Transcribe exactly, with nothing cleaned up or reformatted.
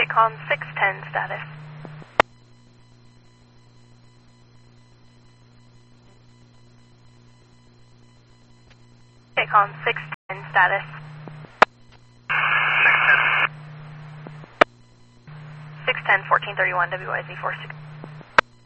Kitcom six ten status. Kitcom six ten status. six ten, fourteen thirty-one, W Y Z four six.